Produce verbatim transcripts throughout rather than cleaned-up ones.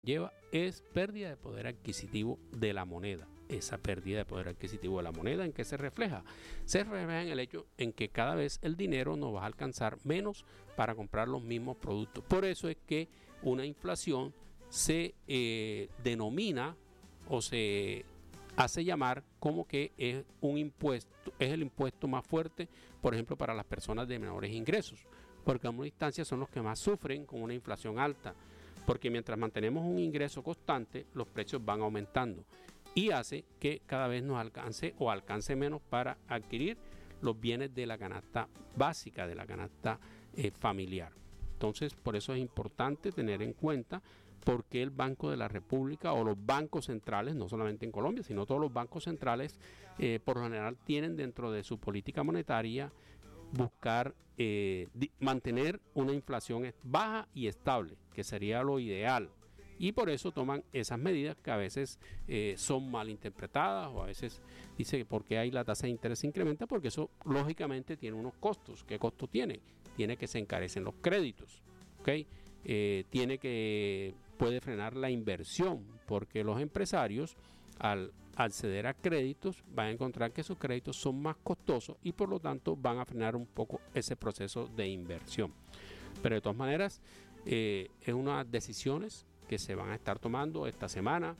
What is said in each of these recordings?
lleva es pérdida de poder adquisitivo de la moneda. Esa pérdida de poder adquisitivo de la moneda, ¿en qué se refleja? Se refleja en el hecho en que cada vez el dinero nos va a alcanzar menos para comprar los mismos productos. Por eso es que una inflación se eh, denomina o se hace llamar como que es un impuesto, es el impuesto más fuerte, por ejemplo, para las personas de menores ingresos, porque en una instancia son los que más sufren con una inflación alta, porque mientras mantenemos un ingreso constante, los precios van aumentando y hace que cada vez nos alcance o alcance menos para adquirir los bienes de la canasta básica, de la canasta eh, familiar. Entonces, por eso es importante tener en cuenta por qué el Banco de la República o los bancos centrales, no solamente en Colombia, sino todos los bancos centrales, eh, por lo general tienen dentro de su política monetaria buscar eh, mantener una inflación baja y estable, que sería lo ideal. Y por eso toman esas medidas que a veces eh, son mal interpretadas, o a veces dice que porque hay la tasa de interés se incrementa, porque eso lógicamente tiene unos costos. ¿Qué costo tiene? Tiene que se encarecen los créditos, ¿okay? Eh, tiene que puede frenar la inversión, porque los empresarios al acceder a créditos van a encontrar que sus créditos son más costosos y por lo tanto van a frenar un poco ese proceso de inversión. Pero de todas maneras eh, es unas decisiones que se van a estar tomando esta semana.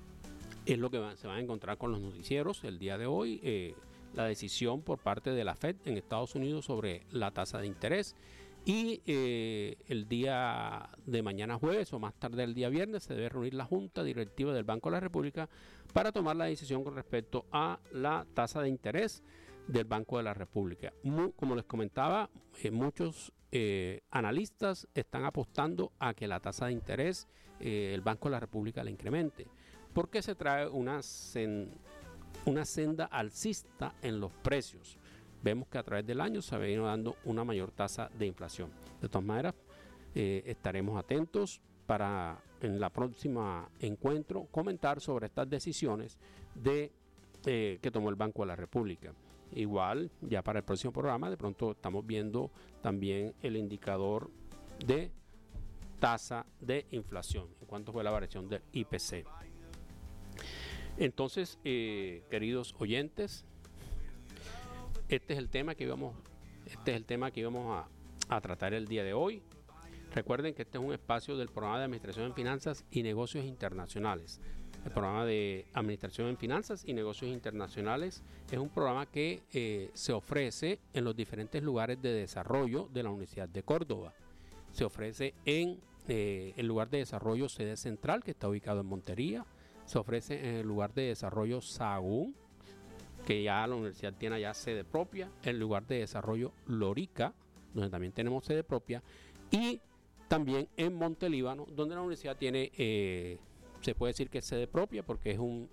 Es lo que van, se van a encontrar con los noticieros el día de hoy, eh, la decisión por parte de la Fed en Estados Unidos sobre la tasa de interés. Y eh, el día de mañana jueves o más tarde el día viernes se debe reunir la Junta Directiva del Banco de la República para tomar la decisión con respecto a la tasa de interés del Banco de la República. Muy, como les comentaba, eh, muchos eh, analistas están apostando a que la tasa de interés eh, el Banco de la República la incremente, porque se trae una, sen, una senda alcista en los precios. Vemos que a través del año se ha venido dando una mayor tasa de inflación. De todas maneras, eh, estaremos atentos para en la próxima encuentro comentar sobre estas decisiones de, eh, que tomó el Banco de la República. Igual, ya para el próximo programa, de pronto estamos viendo también el indicador de tasa de inflación, en cuanto fue la variación del I P C. Entonces, eh, queridos oyentes, Este es el tema que íbamos, este es el tema que íbamos a, a tratar el día de hoy. Recuerden que este es un espacio del programa de Administración en Finanzas y Negocios Internacionales. El programa de Administración en Finanzas y Negocios Internacionales es un programa que eh, se ofrece en los diferentes lugares de desarrollo de la Universidad de Córdoba. Se ofrece en eh, el lugar de desarrollo Sede Central, que está ubicado en Montería. Se ofrece en el lugar de desarrollo Sahagún, que ya la universidad tiene ya sede propia, el lugar de desarrollo Lorica, donde también tenemos sede propia, y también en Montelíbano, donde la universidad tiene, eh, se puede decir que es sede propia, porque es un,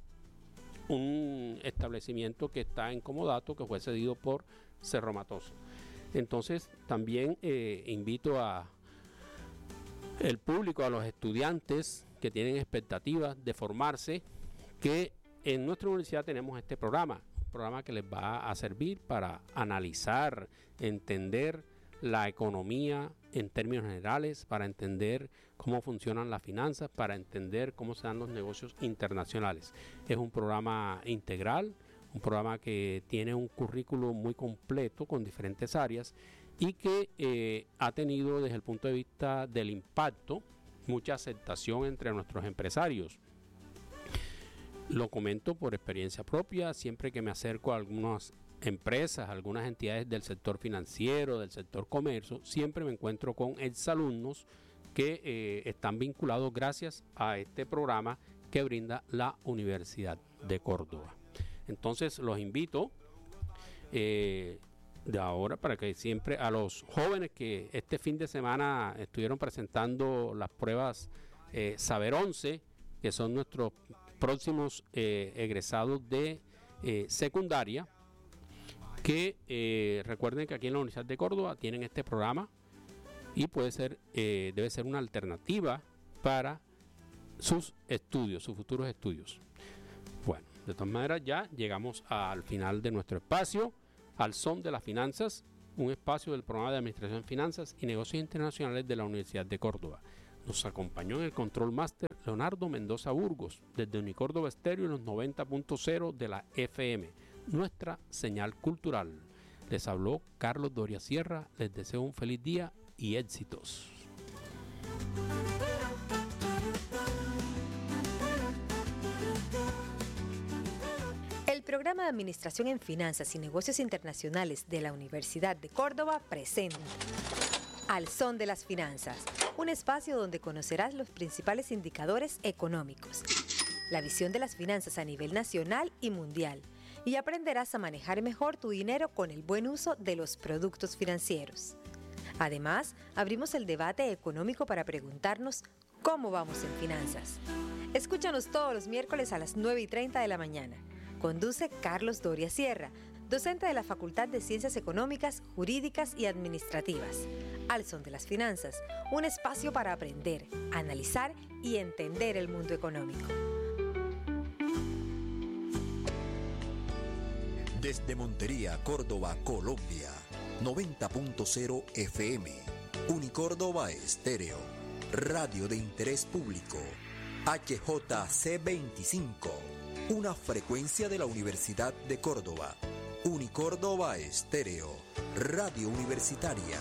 un establecimiento que está en comodato, que fue cedido por Cerro Matoso. Entonces, también eh, invito a el público, a los estudiantes que tienen expectativas de formarse, que en nuestra universidad tenemos este programa, un programa que les va a servir para analizar, entender la economía en términos generales, para entender cómo funcionan las finanzas, para entender cómo se dan los negocios internacionales. Es un programa integral, un programa que tiene un currículo muy completo con diferentes áreas y que eh, ha tenido desde el punto de vista del impacto mucha aceptación entre nuestros empresarios. Lo comento por experiencia propia, siempre que me acerco a algunas empresas, algunas entidades del sector financiero, del sector comercio, siempre me encuentro con exalumnos que eh, están vinculados gracias a este programa que brinda la Universidad de Córdoba. Entonces los invito eh, de ahora para que siempre a los jóvenes que este fin de semana estuvieron presentando las pruebas eh, Saber once, que son nuestros próximos eh, egresados de eh, secundaria, que eh, recuerden que aquí en la Universidad de Córdoba tienen este programa y puede ser, eh, debe ser una alternativa para sus estudios, sus futuros estudios. Bueno, de todas maneras ya llegamos al final de nuestro espacio, al son de las finanzas, un espacio del programa de Administración en Finanzas y Negocios Internacionales de la Universidad de Córdoba. Nos acompañó en el Control Master Leonardo Mendoza Burgos, desde Unicórdoba Estéreo en los noventa punto cero de la F M, nuestra señal cultural. Les habló Carlos Doria Sierra, les deseo un feliz día y éxitos. El programa de Administración en Finanzas y Negocios Internacionales de la Universidad de Córdoba presenta Al Son de las Finanzas, un espacio donde conocerás los principales indicadores económicos, la visión de las finanzas a nivel nacional y mundial, y aprenderás a manejar mejor tu dinero con el buen uso de los productos financieros. Además, abrimos el debate económico para preguntarnos cómo vamos en finanzas. Escúchanos todos los miércoles a las nueve y treinta de la mañana. Conduce Carlos Doria Sierra, docente de la Facultad de Ciencias Económicas, Jurídicas y Administrativas. Al Son de las Finanzas, un espacio para aprender, analizar y entender el mundo económico. Desde Montería, Córdoba, Colombia, noventa punto cero F M, Unicórdoba Estéreo, radio de interés público, H J C veinticinco, una frecuencia de la Universidad de Córdoba, Unicórdoba Estéreo, radio universitaria.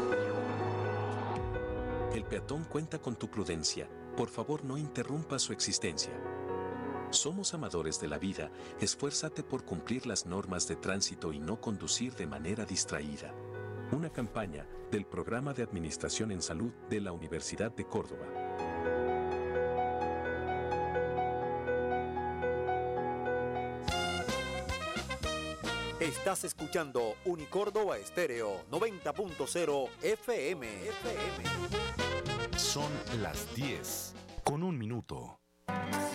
El peatón cuenta con tu prudencia, por favor no interrumpa su existencia. Somos amadores de la vida, esfuérzate por cumplir las normas de tránsito y no conducir de manera distraída. Una campaña del Programa de Administración en Salud de la Universidad de Córdoba. Estás escuchando Unicórdoba Estéreo noventa punto cero F M. Son las diez con un minuto.